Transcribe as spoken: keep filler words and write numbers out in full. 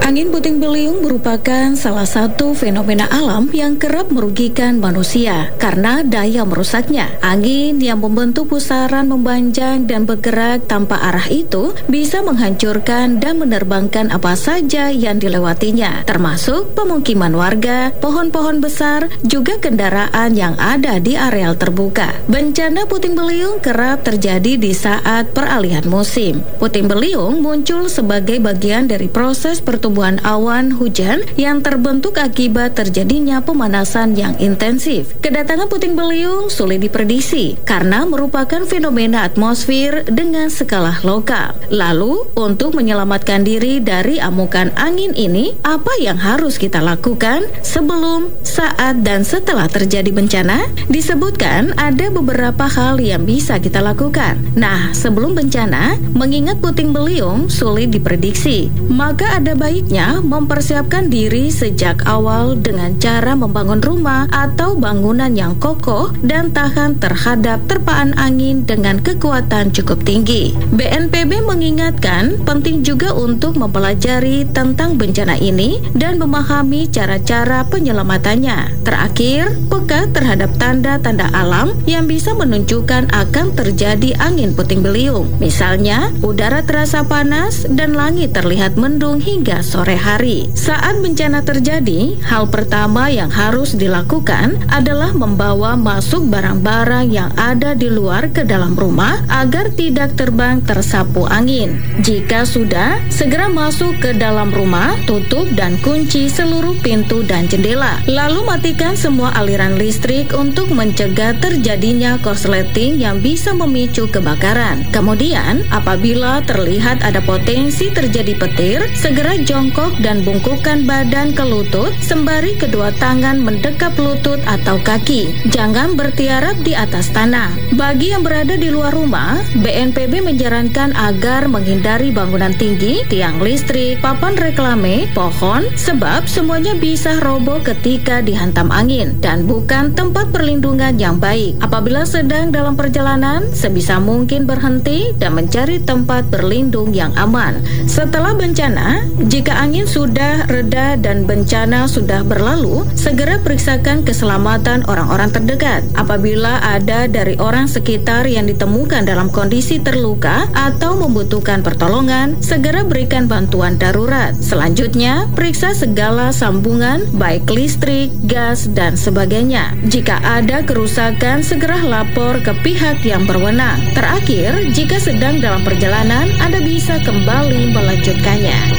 Angin puting beliung merupakan salah satu fenomena alam yang kerap merugikan manusia karena daya merusaknya. Angin yang membentuk pusaran memanjang dan bergerak tanpa arah itu bisa menghancurkan dan menerbangkan apa saja yang dilewatinya, termasuk pemukiman warga, pohon-pohon besar, juga kendaraan yang ada di areal terbuka. Bencana puting beliung kerap terjadi di saat peralihan musim. Puting beliung muncul sebagai bagian dari proses pertumbuhan awan hujan yang terbentuk akibat terjadinya pemanasan yang intensif. Kedatangan puting beliung sulit diprediksi karena merupakan fenomena atmosfer dengan skala lokal. Lalu, untuk menyelamatkan diri dari amukan angin ini, apa yang harus kita lakukan sebelum, saat, dan setelah terjadi bencana? Disebutkan ada beberapa hal yang bisa kita lakukan. Nah, sebelum bencana, mengingat puting beliung sulit diprediksi, maka ada baiknya mempersiapkan diri sejak awal dengan cara membangun rumah atau bangunan yang kokoh dan tahan terhadap terpaan angin dengan kekuatan cukup tinggi. B N P B mengingatkan penting juga untuk mempelajari tentang bencana ini dan memahami cara-cara penyelamatannya. Terakhir, peka terhadap tanda-tanda alam yang bisa menunjukkan akan terjadi angin puting beliung. Misalnya, udara terasa panas dan langit terlihat mendung hingga sore hari. Saat bencana terjadi, hal pertama yang harus dilakukan adalah membawa masuk barang-barang yang ada di luar ke dalam rumah agar tidak terbang tersapu angin. Jika sudah, segera masuk ke dalam rumah, tutup dan kunci seluruh pintu dan jendela. Lalu matikan semua aliran listrik untuk mencegah terjadinya korsleting yang bisa memicu kebakaran. Kemudian, apabila terlihat ada potensi terjadi petir, segera jongkok dan bungkukkan badan ke lutut sembari kedua tangan mendekap lutut atau kaki. Jangan bertiarap di atas tanah. Bagi yang berada di luar rumah, B N P B menyarankan agar menghindari bangunan tinggi, tiang listrik, papan reklame, pohon, sebab semuanya bisa roboh ketika dihantam angin dan bukan tempat perlindungan yang baik. Apabila sedang dalam perjalanan, sebisa mungkin berhenti dan mencari tempat berlindung yang aman. Setelah bencana, jika angin sudah reda dan bencana sudah berlalu, segera periksakan keselamatan orang-orang terdekat. Apabila ada dari orang sekitar yang ditemukan dalam kondisi terluka atau membutuhkan pertolongan, segera berikan bantuan darurat. Selanjutnya, periksa segala sambungan, baik listrik, gas, dan sebagainya. Jika ada kerusakan, segera lapor ke pihak yang berwenang. Terakhir, jika sedang dalam perjalanan, Anda bisa kembali melanjutkannya.